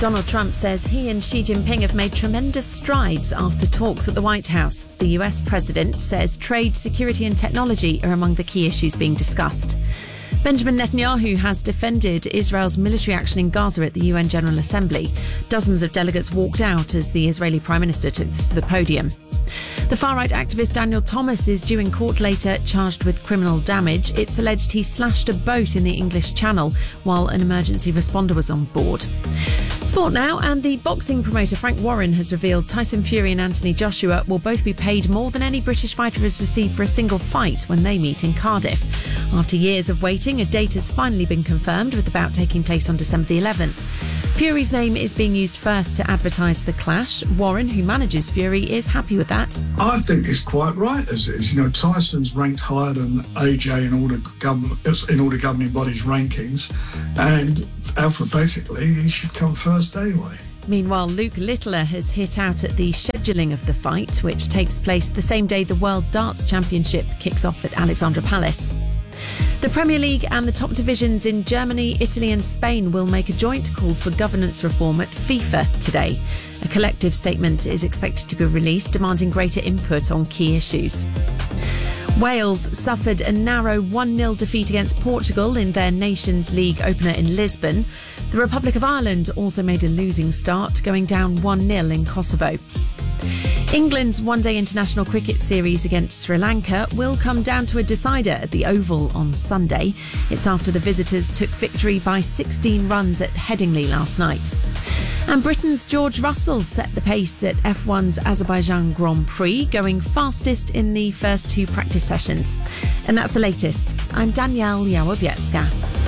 Donald Trump says he and Xi Jinping have made tremendous strides after talks at the White House. The US president says trade, security and technology are among the key issues being discussed. Benjamin Netanyahu has defended Israel's military action in Gaza at the UN General Assembly. Dozens of delegates walked out as the Israeli Prime Minister took to the podium. The far-right activist Daniel Thomas is due in court later, charged with criminal damage. It's alleged he slashed a boat in the English Channel while an emergency responder was on board. Sport now, and the boxing promoter Frank Warren has revealed Tyson Fury and Anthony Joshua will both be paid more than any British fighter has received for a single fight when they meet in Cardiff. After years of waiting, a date has finally been confirmed, with the bout taking place on December the 11th. Fury's name is being used first to advertise the clash. Warren, who manages Fury, is happy with that. I think it's quite right as it is. You know, Tyson's ranked higher than AJ in all the governing bodies' rankings, and alphabetically he should come first anyway. Meanwhile, Luke Littler has hit out at the scheduling of the fight, which takes place the same day the World Darts Championship kicks off at Alexandra Palace. The Premier League and the top divisions in Germany, Italy and Spain will make a joint call for governance reform at FIFA today. A collective statement is expected to be released demanding greater input on key issues. Wales suffered a narrow 1-0 defeat against Portugal in their Nations League opener in Lisbon. The Republic of Ireland also made a losing start, going down 1-0 in Kosovo. England's one-day international cricket series against Sri Lanka will come down to a decider at the Oval on Sunday. It's after the visitors took victory by 16 runs at Headingley last night. And Britain's George Russell set the pace at F1's Azerbaijan Grand Prix, going fastest in the first two practice sessions. And that's the latest. I'm Danielle Yawowiecka.